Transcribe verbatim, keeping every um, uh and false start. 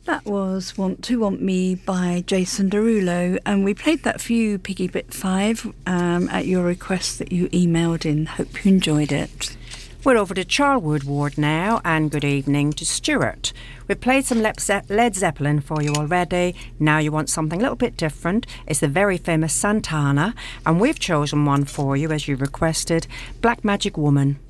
That was Want to Want Me by Jason Derulo, and we played that for you, Piggy Bit five, um, at your request that you emailed in. Hope you enjoyed it. We're over to Charlwood Ward now, and good evening to Stuart. We've played some Led Zeppelin for you already. Now you want something a little bit different. It's the very famous Santana, and we've chosen one for you as you requested, Black Magic Woman.